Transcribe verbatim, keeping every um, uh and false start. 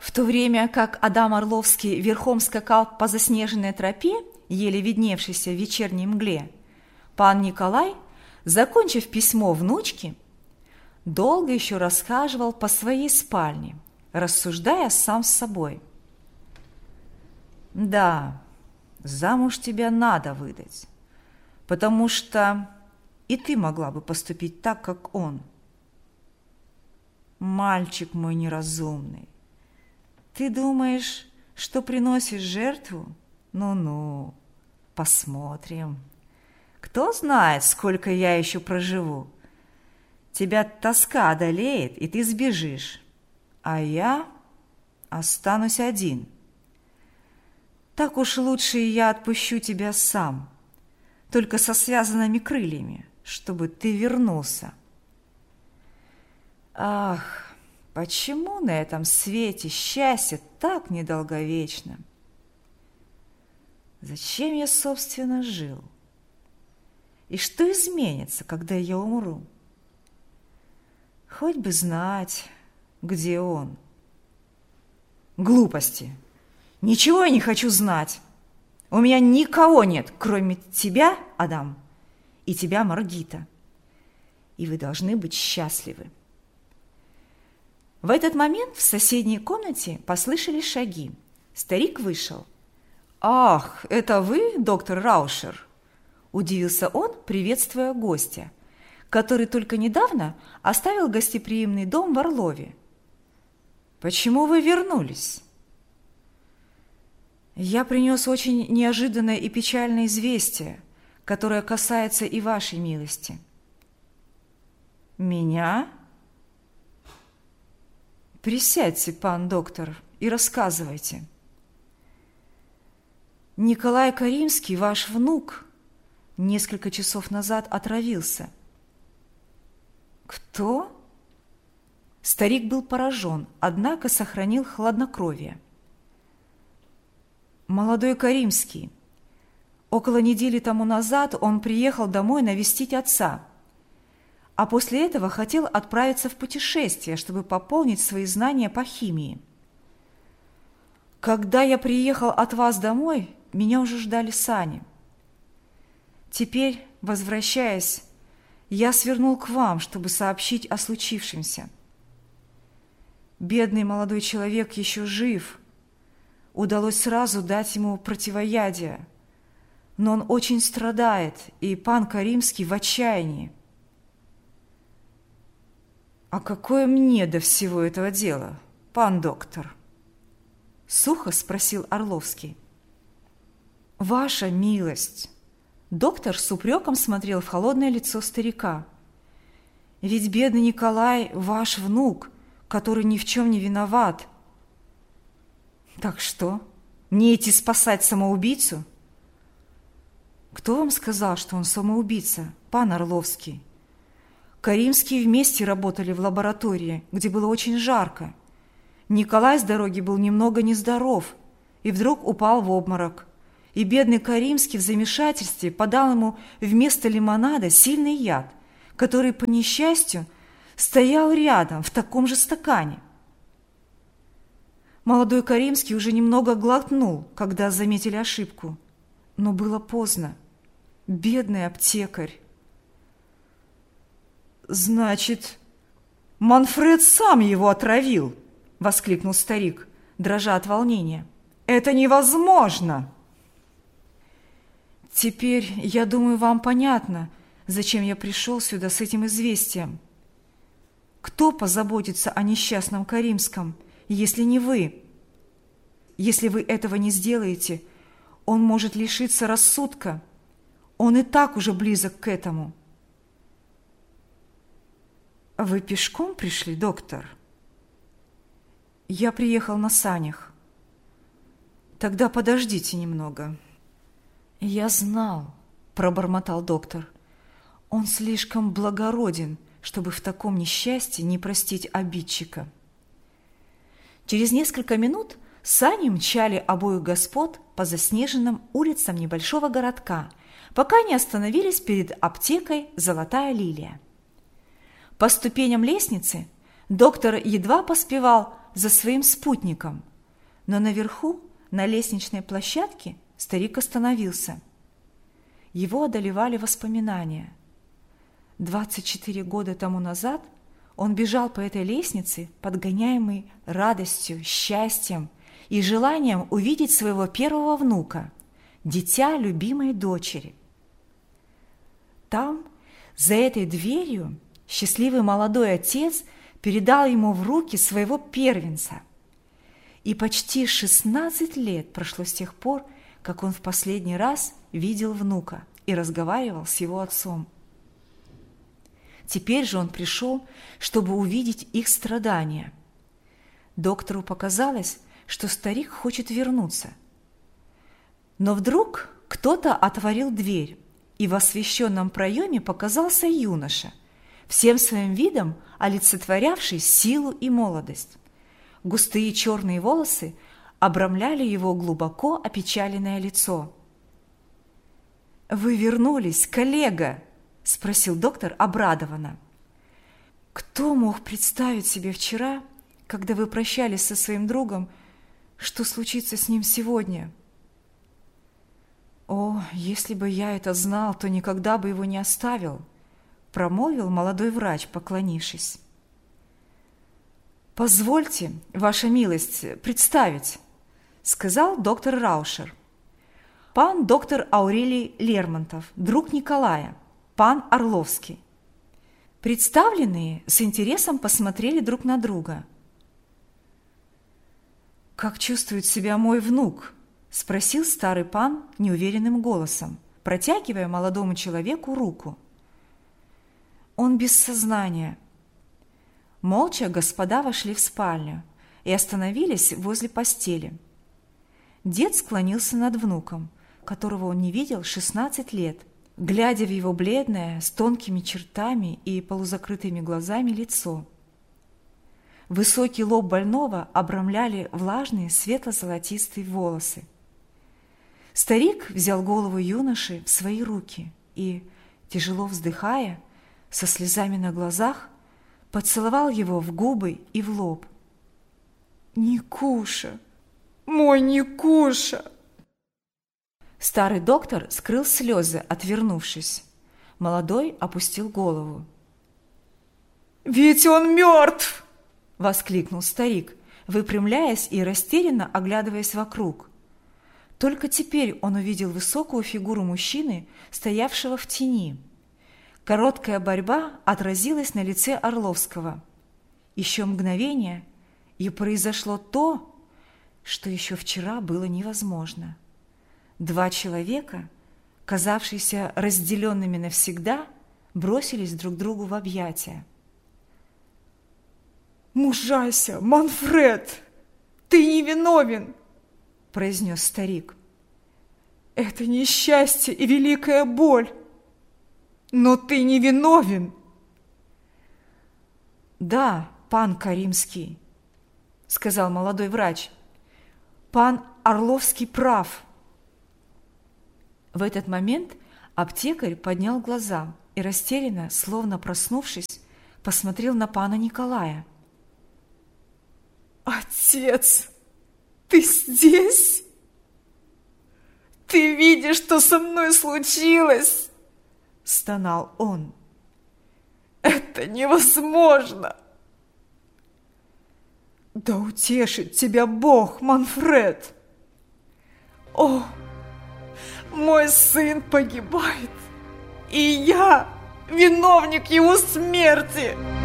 В то время как Адам Орловский верхом скакал по заснеженной тропе, еле видневшейся в вечерней мгле, пан Николай, закончив письмо внучке, долго еще расхаживал по своей спальне, рассуждая сам с собой. «Да, замуж тебя надо выдать, потому что и ты могла бы поступить так, как он. Мальчик мой неразумный, ты думаешь, что приносишь жертву? Ну-ну, посмотрим. Кто знает, сколько я еще проживу. Тебя тоска одолеет, и ты сбежишь, а я останусь один. Так уж лучше я отпущу тебя сам, только со связанными крыльями, чтобы ты вернулся. Ах, почему на этом свете счастье так недолговечно? Зачем я, собственно, жил? И что изменится, когда я умру? Хоть бы знать, где он. Глупости! Ничего я не хочу знать. У меня никого нет, кроме тебя, Адам, и тебя, Маргита. И вы должны быть счастливы. В этот момент в соседней комнате послышались шаги. Старик вышел. «Ах, это вы, доктор Раушер?» – удивился он, приветствуя гостя, который только недавно оставил гостеприимный дом в Орлове. «Почему вы вернулись?» «Я принес очень неожиданное и печальное известие, которое касается и вашей милости». «Меня?» «Присядьте, пан доктор, и рассказывайте». «Николай Каримский, ваш внук, несколько часов назад отравился». «Кто?» Старик был поражен, однако сохранил хладнокровие. «Молодой Каримский. Около недели тому назад он приехал домой навестить отца, а после этого хотел отправиться в путешествие, чтобы пополнить свои знания по химии. Когда я приехал от вас домой, меня уже ждали сани. Теперь, возвращаясь, я свернул к вам, чтобы сообщить о случившемся. Бедный молодой человек еще жив. Удалось сразу дать ему противоядие, но он очень страдает, и пан Каримский в отчаянии». «А какое мне до всего этого дела, пан доктор?» — сухо спросил Орловский. «Ваша милость!» Доктор с упреком смотрел в холодное лицо старика. «Ведь бедный Николай ваш внук, который ни в чем не виноват». «Так что, мне идти спасать самоубийцу?» «Кто вам сказал, что он самоубийца, пан Орловский? Каримские вместе работали в лаборатории, где было очень жарко. Николай с дороги был немного нездоров и вдруг упал в обморок. И бедный Каримский в замешательстве подал ему вместо лимонада сильный яд, который, по несчастью, стоял рядом в таком же стакане. Молодой Каримский уже немного глотнул, когда заметили ошибку, но было поздно. Бедный аптекарь!» «Значит, Манфред сам его отравил!» — воскликнул старик, дрожа от волнения. «Это невозможно!» «Теперь, я думаю, вам понятно, зачем я пришел сюда с этим известием. Кто позаботится о несчастном Каримском, если не вы? Если вы этого не сделаете, он может лишиться рассудка. Он и так уже близок к этому». «Вы пешком пришли, доктор?» «Я приехал на санях». «Тогда подождите немного». «Я знал», – пробормотал доктор. «Он слишком благороден, чтобы в таком несчастье не простить обидчика». Через несколько минут сани мчали обоих господ по заснеженным улицам небольшого городка, пока не остановились перед аптекой «Золотая лилия». По ступеням лестницы доктор едва поспевал за своим спутником, но наверху, на лестничной площадке, старик остановился. Его одолевали воспоминания. двадцать четыре года тому назад он бежал по этой лестнице, подгоняемый радостью, счастьем и желанием увидеть своего первого внука, дитя любимой дочери. Там, за этой дверью, счастливый молодой отец передал ему в руки своего первенца. И почти шестнадцать лет прошло с тех пор, как он в последний раз видел внука и разговаривал с его отцом. Теперь же он пришел, чтобы увидеть их страдания. Доктору показалось, что старик хочет вернуться. Но вдруг кто-то отворил дверь, и в освещенном проеме показался юноша, всем своим видом олицетворявший силу и молодость. Густые черные волосы обрамляли его глубоко опечаленное лицо. «Вы вернулись, коллега?» – спросил доктор обрадованно. «Кто мог представить себе вчера, когда вы прощались со своим другом, что случится с ним сегодня?» «О, если бы я это знал, то никогда бы его не оставил», – промолвил молодой врач, поклонившись. «Позвольте, ваша милость, представить», – сказал доктор Раушер. «Пан доктор Аурелий Лермонтов, друг Николая, пан Орловский». Представленные с интересом посмотрели друг на друга. «Как чувствует себя мой внук?» – спросил старый пан неуверенным голосом, протягивая молодому человеку руку. «Он без сознания». Молча господа вошли в спальню и остановились возле постели. Дед склонился над внуком, которого он не видел шестнадцать лет, глядя в его бледное, с тонкими чертами и полузакрытыми глазами лицо. Высокий лоб больного обрамляли влажные светло-золотистые волосы. Старик взял голову юноши в свои руки и, тяжело вздыхая, со слезами на глазах, поцеловал его в губы и в лоб. «Никуша! Мой Никуша!» Старый доктор скрыл слезы, отвернувшись. Молодой опустил голову. «Ведь он мертв!» – воскликнул старик, выпрямляясь и растерянно оглядываясь вокруг. Только теперь он увидел высокую фигуру мужчины, стоявшего в тени. Короткая борьба отразилась на лице Орловского. Еще мгновение, и произошло то, что еще вчера было невозможно. Два человека, казавшиеся разделенными навсегда, бросились друг другу в объятия. «Мужайся, Манфред! Ты невиновен!» – произнес старик. «Это несчастье и великая боль, но ты невиновен!» «Да, пан Каримский», – сказал молодой врач, – «пан Орловский прав». В этот момент аптекарь поднял глаза и растерянно, словно проснувшись, посмотрел на пана Николая. «Отец, ты здесь? Ты видишь, что со мной случилось?» – стонал он. «Это невозможно!» «Да утешит тебя Бог, Манфред!» «О, мой сын погибает, и я виновник его смерти!»